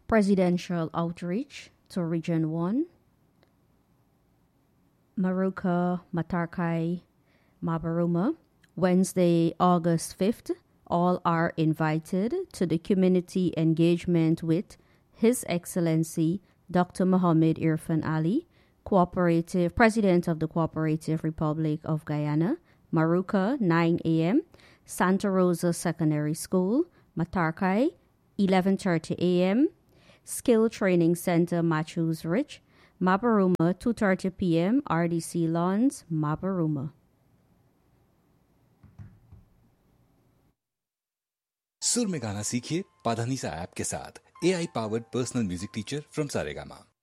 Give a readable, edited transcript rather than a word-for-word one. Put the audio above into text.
Presidential outreach to Region 1, Maruka, Matarkai, Mabaruma, Wednesday, August 5th. All are invited to the community engagement with His Excellency Dr. Mohammed Irfan Ali, President of the Cooperative Republic of Guyana, Maruka, 9 a.m., Santa Rosa Secondary School, Matarkai, 11:30 a.m., Skill Training Center, Matthews Ridge, Mabaruma, 2:30 p.m., RDC Lawns, Mabaruma. सुर में गाना सीखिए Padhanisa app के साथ AI powered personal music teacher from Saregama.